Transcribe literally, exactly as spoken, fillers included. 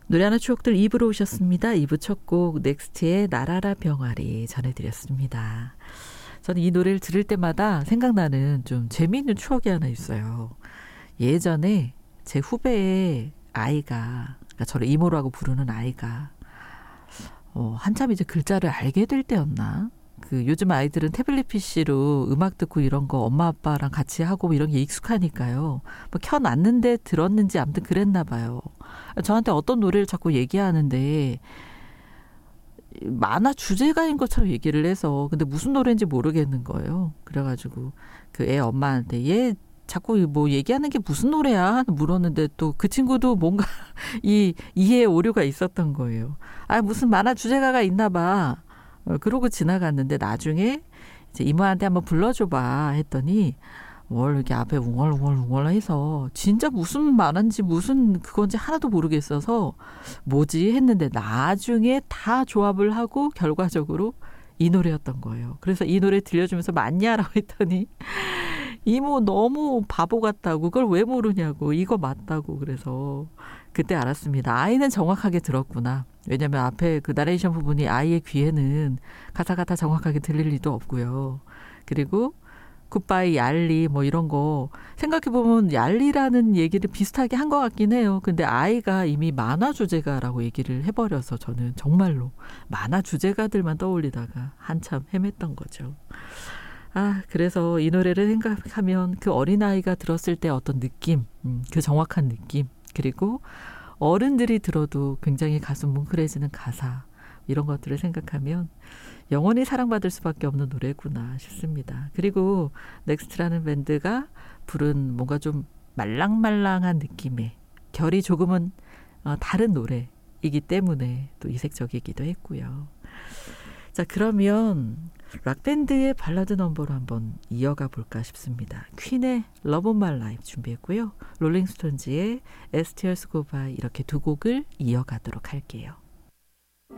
노래하는 추억들 이 부로 오셨습니다. 이 부 첫 곡 넥스트의 나라라 병아리 전해드렸습니다. 저는 이 노래를 들을 때마다 생각나는 좀 재미있는 추억이 하나 있어요. 예전에 제 후배의 아이가, 그러니까 저를 이모라고 부르는 아이가 어, 한참 이제 글자를 알게 될 때였나? 그 요즘 아이들은 태블릿 피씨로 음악 듣고 이런 거 엄마 아빠랑 같이 하고 이런 게 익숙하니까요. 뭐 켜놨는데 들었는지 아무튼 그랬나 봐요. 저한테 어떤 노래를 자꾸 얘기하는데 만화 주제가인 것처럼 얘기를 해서 근데 무슨 노래인지 모르겠는 거예요. 그래가지고 그 애 엄마한테 얘 자꾸 뭐 얘기하는 게 무슨 노래야? 물었는데 또 그 친구도 뭔가 이 이해의 오류가 있었던 거예요. 아 무슨 만화 주제가가 있나 봐. 어, 그러고 지나갔는데 나중에 이제 이모한테 한번 불러줘봐 했더니 뭘 이렇게 앞에 웅얼웅얼웅얼 해서 진짜 무슨 만화인지 무슨 그건지 하나도 모르겠어서 뭐지 했는데 나중에 다 조합을 하고 결과적으로 이 노래였던 거예요. 그래서 이 노래 들려주면서 맞냐라고 했더니 이모 너무 바보 같다고 그걸 왜 모르냐고 이거 맞다고 그래서 그때 알았습니다. 아이는 정확하게 들었구나. 왜냐하면 앞에 그 나레이션 부분이 아이의 귀에는 가사가 다 정확하게 들릴 리도 없고요. 그리고 굿바이 얄리 뭐 이런 거 생각해보면 얄리라는 얘기를 비슷하게 한 것 같긴 해요. 근데 아이가 이미 만화 주제가라고 얘기를 해버려서 저는 정말로 만화 주제가들만 떠올리다가 한참 헤맸던 거죠. 아, 그래서 이 노래를 생각하면 그 어린아이가 들었을 때 어떤 느낌, 음, 그 정확한 느낌, 그리고 어른들이 들어도 굉장히 가슴 뭉클해지는 가사, 이런 것들을 생각하면 영원히 사랑받을 수밖에 없는 노래구나 싶습니다. 그리고 넥스트라는 밴드가 부른 뭔가 좀 말랑말랑한 느낌의 결이 조금은 어, 다른 노래이기 때문에 또 이색적이기도 했고요. 자, 그러면 락밴드의 발라드 넘버로 한번 이어가 볼까 싶습니다. 퀸의 Love of My Life 준비했고요. 롤링스톤즈의 As Tears Go By 이렇게 두 곡을 이어가도록 할게요.